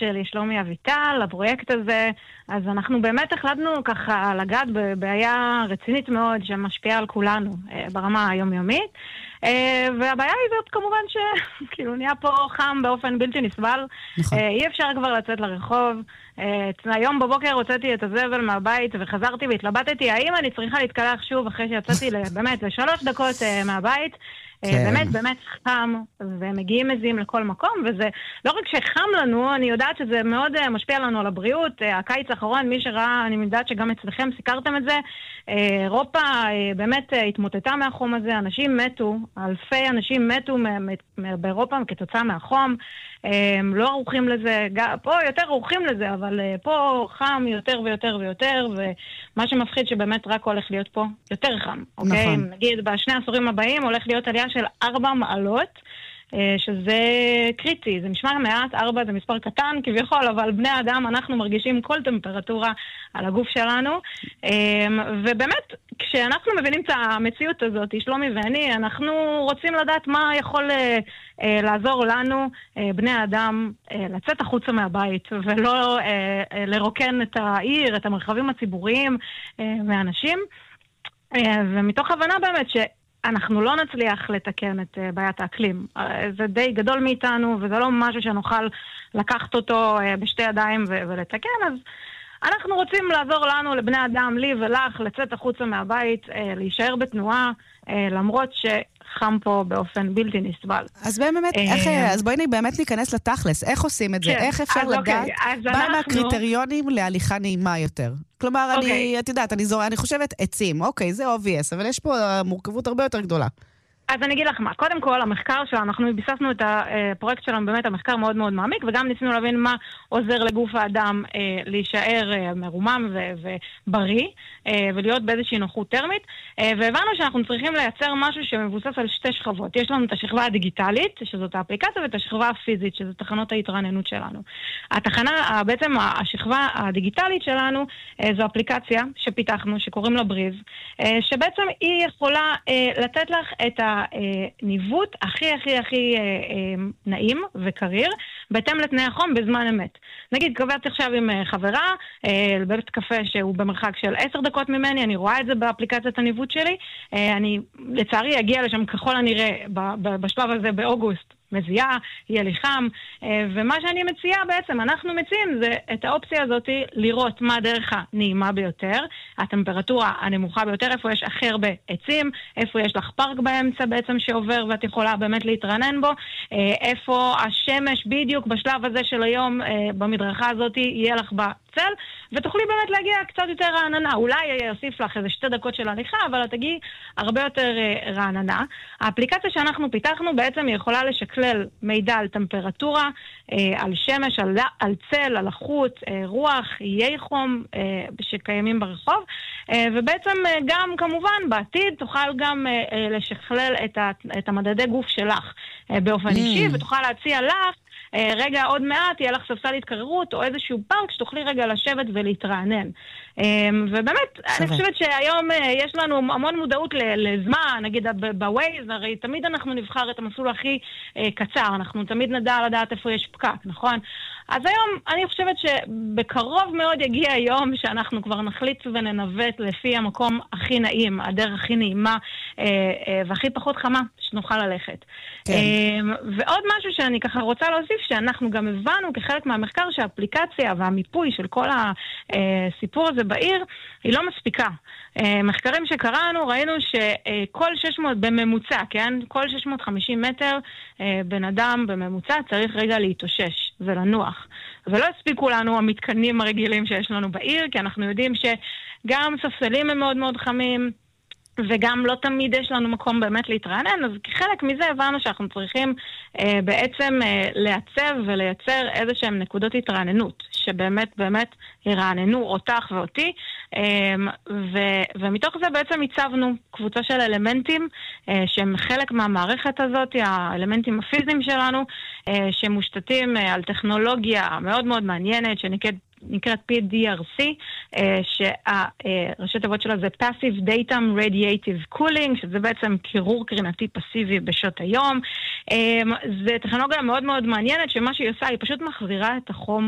שלי, שלומי אביטל, לפרויקט הזה. אז אנחנו באמת החלטנו ככה לגעת בבעיה רצינית מאוד שמשפיעה על כולנו ברמה היומיומית. והבעיה היא זאת כמובן שכאילו נהיה פה חם באופן בלתי נסבל. נכון. אי אפשר כבר לצאת לרחוב. היום בבוקר הוצאתי את הזבל מהבית וחזרתי והתלבטתי האם אני צריכה להתקלח שוב אחרי שיצאתי באמת ל3 דקות מהבית. באמת, באמת חם, ומגיעים מזיעים לכל מקום, וזה לא רק שחם לנו, אני יודעת שזה מאוד משפיע לנו על הבריאות. הקיץ האחרון, מי שראה, אני יודעת שגם אצלכם סיכרתם את זה, אירופה באמת התמוטטה מהחום הזה, אנשים מתו, אלפי אנשים מתו באירופה כתוצאה מהחום, לא ערוכים לזה, פה יותר ערוכים לזה, אבל פה חם יותר ויותר ויותר, ומה שמפחיד שבאמת רק הולך להיות פה יותר חם, אוקיי? נכון. נגיד, בשני העשורים הבאים הולך להיות עלייה של 4 מעלות, שזה קריטי, זה נשמע מעט, 4 זה מספר קטן כביכול, אבל בני האדם אנחנו מרגישים כל טמפרטורה על הגוף שלנו, ובאמת כשאנחנו מבינים את המציאות הזאת, שלומי ואני, אנחנו רוצים לדעת מה יכול לעזור לנו, בני האדם, לצאת החוצה מהבית, ולא לרוקן את העיר, את המרחבים הציבוריים מאנשים, ומתוך הבנה באמת אנחנו לא נצליח לתקן את בעיית האקלים. זה די גדול מאיתנו, וזה לא משהו שנוכל לקחת אותו בשתי ידיים ולתקן, אז אנחנו רוצים לעזור לנו, לבני אדם, לי ולך, לצאת החוצה מהבית, להישאר בתנועה, למרות שחם פה באופן בלתי נסבל. אז באמת, אז בואי באמת ניכנס לתכלס. איך עושים את זה? איך אפשר לדעת מה הקריטריונים להליכה נעימה יותר? כלומר, את יודעת, אני חושבת עצים. אוקיי, זה obvious, אבל יש פה מורכבות הרבה יותר גדולה. אז אני אגיד לך מה, קודם כל המחקר שלנו, אנחנו ביססנו את הפרויקט שלנו, באמת המחקר מאוד מאוד מעמיק, וגם ניסינו להבין מה עוזר לגוף האדם להישאר מרומם ובריא, ולהיות באיזושהי נוחות טרמית, והבנו שאנחנו צריכים לייצר משהו שמבוסס על 2 שכבות. יש לנו את השכבה הדיגיטלית, שזאת האפליקציה, ואת השכבה הפיזית, שזאת תחנות ההתרעננות שלנו. בעצם השכבה הדיגיטלית שלנו, זו אפליקציה שפיתחנו, שקוראים לה בריז, שבעצם היא יכולה לתת לך את הניווט הכי נעים וקריר, בהתאם לתנאי החום בזמן אמת. נגיד, קבעתי עכשיו עם חברה, בבית קפה שהוא במרחק של 10 דקות ממני, אני רואה את זה באפליקציית הניווט שלי, אני לצערי אגיע לשם ככל הנראה בשלב הזה באוגוסט, מזיעה, יהיה לי חם, ומה שאני מציעה בעצם, אנחנו מציעים זה את האופציה הזאת לראות מה הדרך הנעימה ביותר, הטמפרטורה הנמוכה ביותר, איפה יש הכי הרבה עצים, איפה יש לך פארק באמצע בעצם שעובר ואת יכולה באמת להתרענן בו, איפה השמש בדיוק בשלב הזה של היום במדרכה הזאת יהיה לך בצל, ותוכלי באמת להגיע קצת יותר רעננה. אולי יוסיף לך איזה 2 דקות של הליכה, אבל תגיעי הרבה יותר רעננה. האפליקציה שאנחנו פיתחנו בעצם היא יכולה לשקלל מידע על טמפרטורה, על שמש, על צל, על החוט, רוח, איי חום שקיימים ברחוב, ובעצם גם כמובן בעתיד תוכל גם לשכלל את המדדי גוף שלך באופן אישי, ותוכל להציע לך רגע עוד מעט יהיה לך ספסל התקררות או איזשהו פארק שתוכלי רגע לשבת ולהתרענן. ובאמת, אני חושבת שהיום יש לנו המון מודעות לזמן, נגיד בווייז, הרי תמיד אנחנו נבחר את המסלול הכי קצר, אנחנו תמיד נדע לדעת איפה יש פקק, נכון? אז היום אני חושבת שבקרוב מאוד יגיע היום שאנחנו כבר נחליט וננווט לפי המקום הכי נעים, הדרך הכי נעימה והכי פחות חמה שנוכל ללכת. כן. ועוד משהו שאני ככה רוצה להוסיף, שאנחנו גם הבנו כחלק מהמחקר שהאפליקציה והמיפוי של כל הסיפור הזה בעיר היא לא מספיקה. מחקרים שקראנו, ראינו שכל 600 בממוצע, כן? כל 650 מטר בן אדם בממוצע צריך רגע להתאושש ולנוח. ולא הספיקו לנו המתקנים הרגילים שיש לנו בעיר, כי אנחנו יודעים שגם ספסלים הם מאוד מאוד חמים, וגם לא תמיד יש לנו מקום באמת להתרענן, אז כחלק מזה הבנו שאנחנו צריכים בעצם לעצב ולייצר איזה שהם נקודות התרעננות, שבאמת באמת ירעננו אותך ואותי, ומתוך זה בעצם הצבנו קבוצה של אלמנטים שהם חלק מהמערכת הזאת, האלמנטים הפיזיים שלנו, שמושתתים על טכנולוגיה מאוד מאוד מעניינת, שנקראת PDRC, שהראשי תיבות שלה זה Passive Datum Radiative Cooling, שזה בעצם קירור קרינתי פסיבי בשעות היום. זה טכנולוגיה מאוד מאוד מעניינת, שמה שהיא עושה, היא פשוט מחזירה את החום